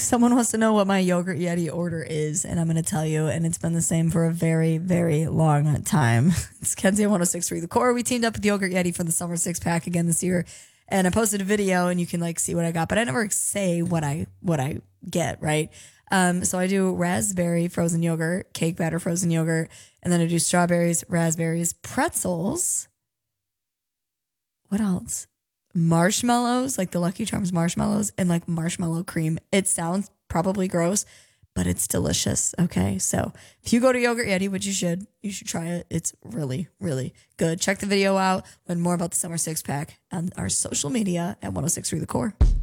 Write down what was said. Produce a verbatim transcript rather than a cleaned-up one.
Someone wants to know what my Yogurt Yeti order is, and I'm going to tell you, and it's been the same for a very, very long time. It's Kenzie at one oh six point three The Core. We teamed up with Yogurt Yeti for the summer six pack again this year, and I posted a video, and you can like see what I got, but I never say what I what I get, right? Um, so I do raspberry frozen yogurt, cake batter frozen yogurt, and then I do strawberries, raspberries, pretzels. What else? Marshmallows, like the Lucky Charms marshmallows, and like marshmallow cream. It sounds probably gross, but it's delicious. Okay, so if you go to Yogurt Yeti, which you should, you should try it. It's really, really good. Check the video out. Learn more about the summer six pack on our social media at one oh six point three The Core.